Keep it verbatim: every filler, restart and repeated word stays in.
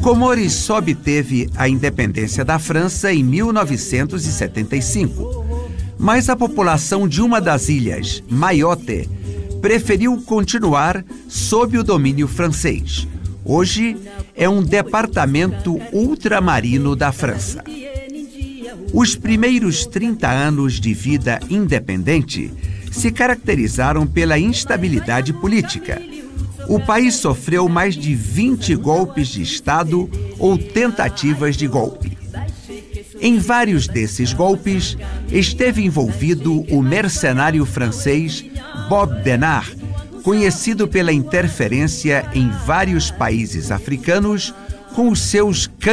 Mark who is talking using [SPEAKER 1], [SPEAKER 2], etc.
[SPEAKER 1] Comores só obteve a independência da França em mil novecentos e setenta e cinco, mas a população de uma das ilhas, Mayotte, preferiu continuar sob o domínio francês. Hoje é um departamento ultramarino da França. Os primeiros trinta anos de vida independente se caracterizaram pela instabilidade política. O país sofreu mais de vinte golpes de Estado ou tentativas de golpe. Em vários desses golpes, esteve envolvido o mercenário francês Bob Denard, conhecido pela interferência em vários países africanos com os seus